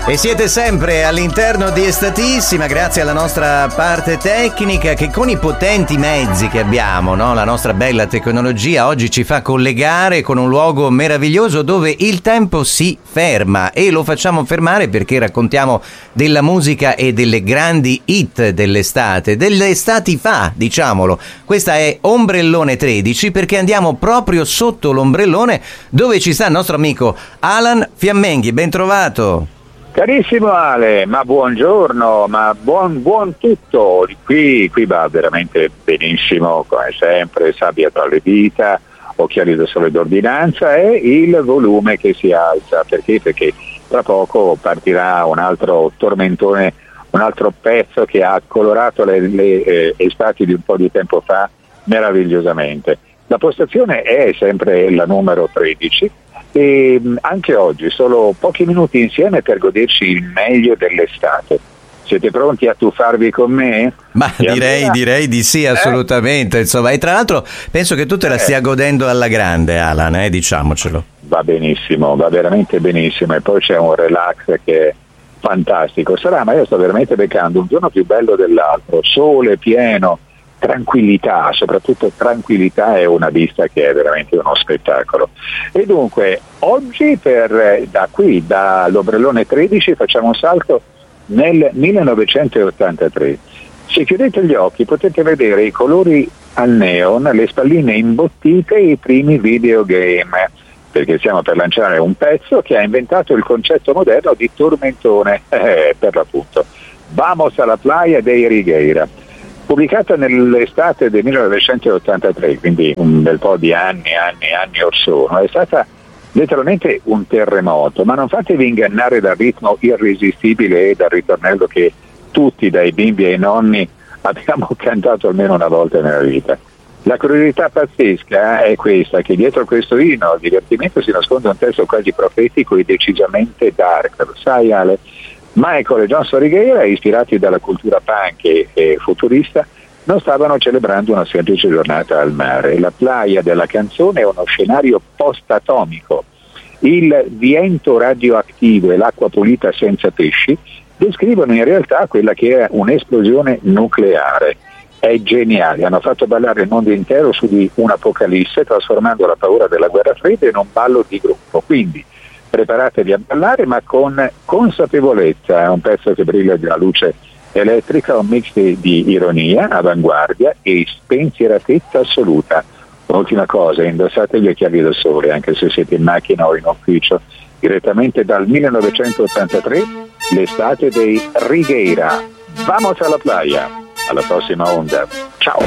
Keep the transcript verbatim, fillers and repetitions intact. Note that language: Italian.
E siete sempre all'interno di Estatissima, grazie alla nostra parte tecnica che con i potenti mezzi che abbiamo, no? La nostra bella tecnologia oggi ci fa collegare con un luogo meraviglioso dove il tempo si ferma, e lo facciamo fermare perché raccontiamo della musica e delle grandi hit dell'estate, delle estati fa, diciamolo. Questa è Ombrellone tredici, perché andiamo proprio sotto l'ombrellone dove ci sta il nostro amico Alan Fiammenghi. Ben trovato. Carissimo Ale, ma buongiorno, ma buon buon tutto, qui, qui va veramente benissimo, come sempre, sabbia tra le dita, occhiali da sole d'ordinanza e il volume che si alza, perché? Perché tra poco partirà un altro tormentone, un altro pezzo che ha colorato le, le eh, estati di un po' di tempo fa meravigliosamente. La postazione è sempre la numero tredici, e anche oggi solo pochi minuti insieme per goderci il meglio dell'estate. Siete pronti a tuffarvi con me? Ma e direi, allora... direi di sì, assolutamente. Eh? Insomma, e tra l'altro penso che tu te la stia eh. godendo alla grande, Alan, eh, diciamocelo. Va benissimo, va veramente benissimo, e poi c'è un relax che è fantastico. Sarà, ma io sto veramente beccando un giorno più bello dell'altro, sole pieno, tranquillità, soprattutto tranquillità, è una vista che è veramente uno spettacolo. E dunque oggi per da qui, dall'Ombrellone tredici, facciamo un salto nel millenovecentottantatré. Se chiudete gli occhi potete vedere i colori al neon, le spalline imbottite e i primi videogame, perché stiamo per lanciare un pezzo che ha inventato il concetto moderno di tormentone, eh, per l'appunto. Vamos a la playa dei Righeira. Pubblicata nell'estate del millenovecentottantatré, quindi un bel po' di anni, anni, anni or sono, è stata letteralmente un terremoto, ma non fatevi ingannare dal ritmo irresistibile e dal ritornello che tutti, dai bimbi ai nonni, abbiamo cantato almeno una volta nella vita. La curiosità pazzesca è questa, che dietro questo inno al divertimento si nasconde un testo quasi profetico e decisamente dark. Lo sai, Ale? Michael e Johnson Righeira, ispirati dalla cultura punk e, e futurista, non stavano celebrando una semplice giornata al mare. La playa della canzone è uno scenario post-atomico. Il vento radioattivo e l'acqua pulita senza pesci descrivono in realtà quella che è un'esplosione nucleare. È geniale, hanno fatto ballare il mondo intero su di un'apocalisse, trasformando la paura della guerra fredda in un ballo di gruppo. Quindi preparatevi a ballare, ma con consapevolezza. È un pezzo che brilla della luce elettrica, un mix di, di ironia, avanguardia e spensieratezza assoluta. Ultima cosa, indossate gli occhiali da sole, anche se siete in macchina o in ufficio. Direttamente dal millenovecentottantatré, l'estate dei Righeira. Vamos alla playa, alla prossima onda. Ciao!